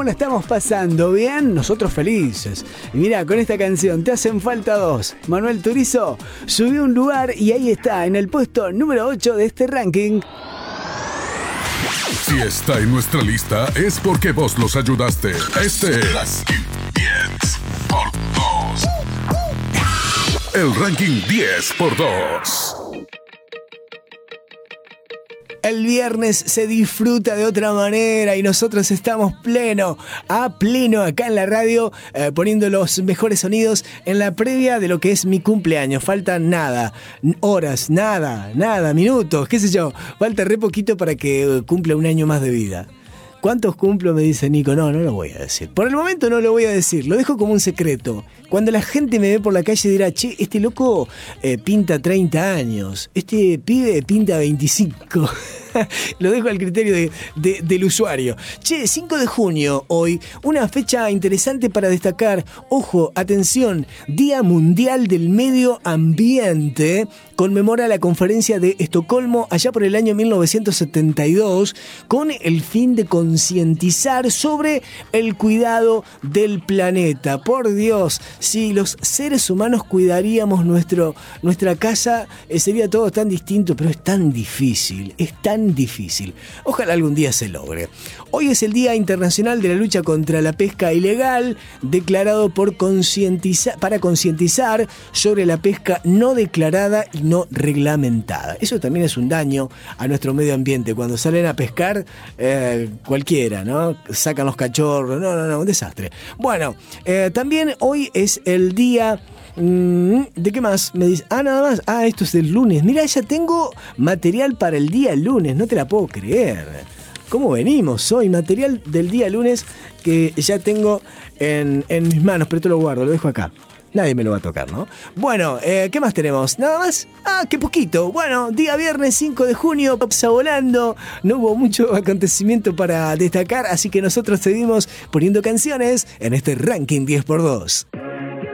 la estamos pasando? ¿Bien? Nosotros felices. Y mira, con esta canción, Te hacen falta dos. Manuel Turizo subió un lugar y ahí está, en el puesto número 8 de este ranking. Si está en nuestra lista es porque vos los ayudaste. Este es Ranking 10 por 2. El Ranking 10 por 2. El viernes se disfruta de otra manera y nosotros estamos a pleno acá en la radio, poniendo los mejores sonidos en la previa de lo que es mi cumpleaños. Faltan horas, minutos, qué sé yo. Falta re poquito para que cumpla un año más de vida. ¿Cuántos cumplo? Me dice Nico. No lo voy a decir. Por el momento no lo voy a decir. Lo dejo como un secreto. Cuando la gente me ve por la calle dirá, che, este loco pinta 30 años. Este pibe pinta 25. Lo dejo al criterio del usuario. Che, 5 de junio hoy. Una fecha interesante para destacar. Ojo, atención. Día Mundial del Medio Ambiente. Conmemora la Conferencia de Estocolmo allá por el año 1972 con el fin de concientizar sobre el cuidado del planeta. Por Dios, si los seres humanos cuidaríamos nuestra casa, sería todo tan distinto, pero es tan difícil. Ojalá algún día se logre. Hoy es el Día Internacional de la Lucha contra la Pesca Ilegal, declarado para concientizar sobre la pesca no declarada y no reglamentada. Eso también es un daño a nuestro medio ambiente. Cuando salen a pescar, cualquiera, ¿no? Sacan los cachorros, no, un desastre. Bueno, también hoy es el día... ¿De qué más? Me dice, nada más. Esto es el lunes. Mira, ya tengo material para el día lunes. No te la puedo creer. ¿Cómo venimos hoy? Material del día lunes que ya tengo en mis manos, pero te lo guardo, lo dejo acá. Nadie me lo va a tocar, ¿no? Bueno, ¿qué más tenemos? ¿Nada más? ¡Qué poquito! Bueno, día viernes 5 de junio, pasa volando. No hubo mucho acontecimiento para destacar, así que nosotros seguimos poniendo canciones en este ranking 10x2.